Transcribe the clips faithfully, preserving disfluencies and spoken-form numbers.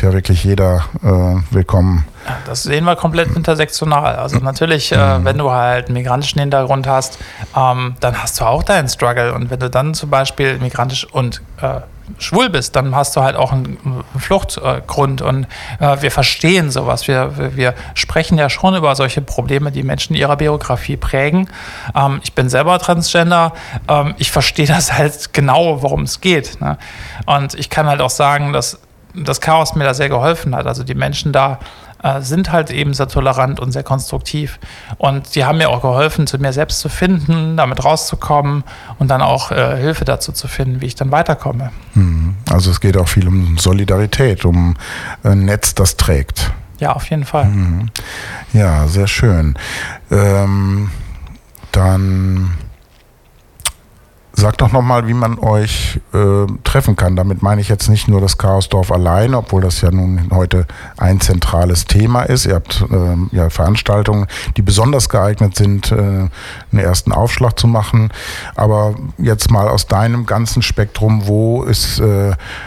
ja wirklich jeder äh, willkommen. Das sehen wir komplett intersektional. Also natürlich, äh, wenn du halt einen migrantischen Hintergrund hast, ähm, dann hast du auch deinen Struggle. Und wenn du dann zum Beispiel migrantisch und äh, schwul bist, dann hast du halt auch einen Fluchtgrund. Und äh, wir verstehen sowas. Wir, wir, wir sprechen ja schon über solche Probleme, die Menschen in ihrer Biografie prägen. Ähm, ich bin selber Transgender. Ähm, ich verstehe das halt genau, worum es geht. Ne? Und ich kann halt auch sagen, dass das Chaos mir da sehr geholfen hat. Also die Menschen da sind halt eben sehr tolerant und sehr konstruktiv. Und die haben mir auch geholfen, zu mir selbst zu finden, damit rauszukommen und dann auch äh, Hilfe dazu zu finden, wie ich dann weiterkomme. Also es geht auch viel um Solidarität, um ein Netz, das trägt. Ja, auf jeden Fall. Mhm. Ja, sehr schön. Ähm, dann sag doch nochmal, wie man euch äh, treffen kann. Damit meine ich jetzt nicht nur das Chaosdorf allein, obwohl das ja nun heute ein zentrales Thema ist. Ihr habt äh, ja Veranstaltungen, die besonders geeignet sind, äh, einen ersten Aufschlag zu machen. Aber jetzt mal aus deinem ganzen Spektrum, wo ist äh,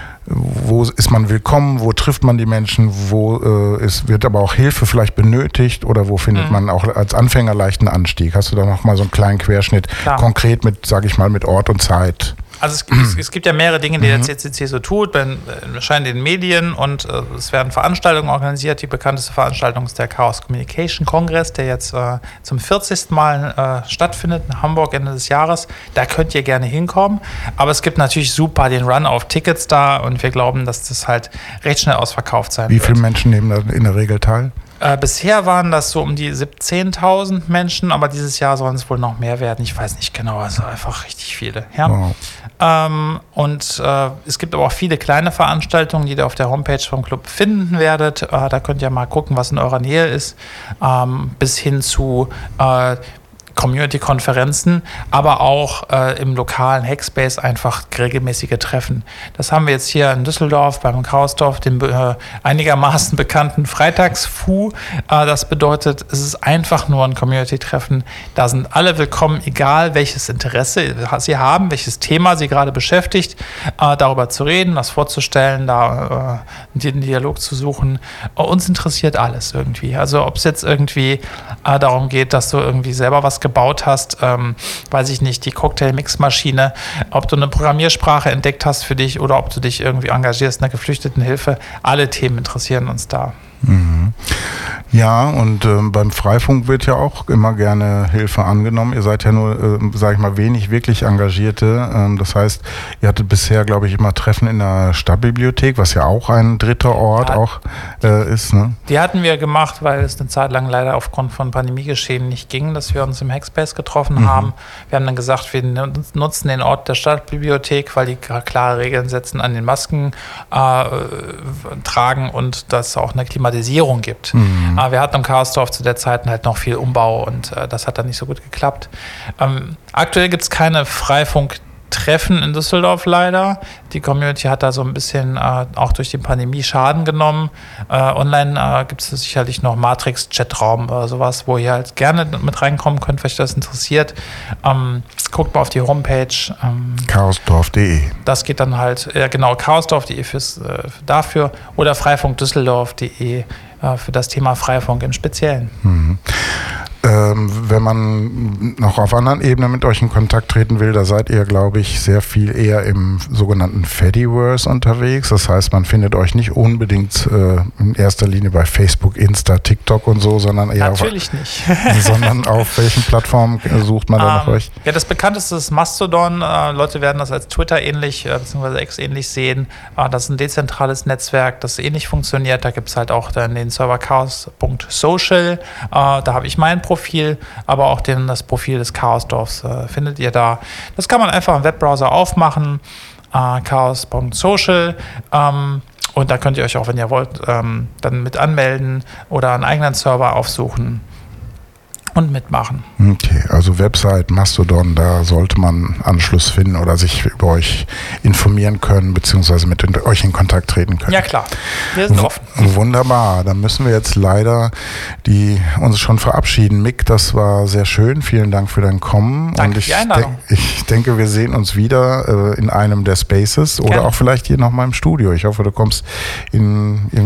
Wo ist man willkommen? Wo trifft man die Menschen? Wo äh, ist, wird aber auch Hilfe vielleicht benötigt? Oder wo findet mhm. man auch als Anfänger leichten Anstieg? Hast du da noch mal so einen kleinen Querschnitt, Klar. konkret mit, sage ich mal, mit Ort und Zeit? Also es, es, es gibt ja mehrere Dinge, die der C C C so tut. Wenn erscheinen in den Medien und äh, es werden Veranstaltungen organisiert. Die bekannteste Veranstaltung ist der Chaos Communication Kongress, der jetzt äh, zum vierzigsten Mal äh, stattfindet in Hamburg Ende des Jahres. Da könnt ihr gerne hinkommen. Aber es gibt natürlich super den Run auf Tickets da und wir glauben, dass das halt recht schnell ausverkauft sein Wie wird. Wie viele Menschen nehmen da in der Regel teil? Äh, bisher waren das so um die siebzehntausend Menschen, aber dieses Jahr sollen es wohl noch mehr werden. Ich weiß nicht genau, also einfach richtig viele. Ja. Wow. Ähm, und äh, es gibt aber auch viele kleine Veranstaltungen, die ihr auf der Homepage vom Club finden werdet. Äh, da könnt ihr mal gucken, was in eurer Nähe ist, ähm, bis hin zu äh, Community-Konferenzen, aber auch äh, im lokalen Hackspace einfach regelmäßige Treffen. Das haben wir jetzt hier in Düsseldorf beim Chaosdorf, dem äh, einigermaßen bekannten Freitagsfu. Äh, das bedeutet, es ist einfach nur ein Community-Treffen. Da sind alle willkommen, egal welches Interesse sie haben, welches Thema sie gerade beschäftigt, äh, darüber zu reden, das vorzustellen, da äh, den Dialog zu suchen. Äh, uns interessiert alles irgendwie. Also ob es jetzt irgendwie äh, darum geht, dass du irgendwie selber was gebaut hast, ähm, weiß ich nicht, die Cocktail-Mix-Maschine, ob du eine Programmiersprache entdeckt hast für dich oder ob du dich irgendwie engagierst in der Geflüchtetenhilfe. Alle Themen interessieren uns da. Mhm. Ja, und äh, beim Freifunk wird ja auch immer gerne Hilfe angenommen. Ihr seid ja nur, äh, sage ich mal, wenig wirklich Engagierte. Ähm, das heißt, ihr hattet bisher, glaube ich, immer Treffen in der Stadtbibliothek, was ja auch ein dritter Ort ja, auch äh, ist. Ne? Die hatten wir gemacht, weil es eine Zeit lang leider aufgrund von Pandemiegeschehen nicht ging, dass wir uns im Hackspace getroffen mhm. haben. Wir haben dann gesagt, wir nutzen den Ort der Stadtbibliothek, weil die klare Regeln setzen an den Masken äh, tragen und dass auch eine Klimatisierung gibt. Mhm. Aber wir hatten im Chaosdorf zu der Zeit halt noch viel Umbau und äh, das hat dann nicht so gut geklappt. Ähm, aktuell gibt es keine Freifunk-Treffen in Düsseldorf leider. Die Community hat da so ein bisschen äh, auch durch die Pandemie Schaden genommen. Äh, online äh, gibt es sicherlich noch Matrix-Chatraum oder sowas, wo ihr halt gerne mit reinkommen könnt, wenn euch das interessiert. Ähm, guckt mal auf die Homepage. Ähm, chaosdorf punkt de. Das geht dann halt, äh, genau, chaosdorf punkt de fürs, äh, dafür oder freifunkdüsseldorf punkt de äh, für das Thema Freifunk im Speziellen. Mhm. Ähm, wenn man noch auf anderen Ebenen mit euch in Kontakt treten will, da seid ihr, glaube ich, sehr viel eher im sogenannten Fediverse unterwegs. Das heißt, man findet euch nicht unbedingt äh, in erster Linie bei Facebook, Insta, TikTok und so, sondern eher Natürlich auf, nicht. sondern auf welchen Plattformen sucht man da nach ähm, euch? Ja, das bekannteste ist Mastodon. Äh, Leute werden das als Twitter ähnlich, äh, beziehungsweise X ähnlich sehen. Äh, das ist ein dezentrales Netzwerk, das ähnlich funktioniert. Da gibt es halt auch dann den Server chaos punkt social. Äh, da habe ich mein Profil. Profil, aber auch den, das Profil des Chaosdorfs äh, findet ihr da. Das kann man einfach im Webbrowser aufmachen, äh, chaos punkt social, ähm, und da könnt ihr euch auch, wenn ihr wollt, ähm, dann mit anmelden oder einen eigenen Server aufsuchen und mitmachen. Okay, also Website, Mastodon, da sollte man Anschluss finden oder sich über euch informieren können, beziehungsweise mit euch in Kontakt treten können. Ja, klar. Wir sind offen. Wunderbar. Dann müssen wir jetzt leider die, uns schon verabschieden. Mick, das war sehr schön. Vielen Dank für dein Kommen. Danke Und ich, für die Einladung. De- ich denke, wir sehen uns wieder äh, in einem der Spaces oder Gerne. auch vielleicht hier nochmal im Studio. Ich hoffe, du kommst in, in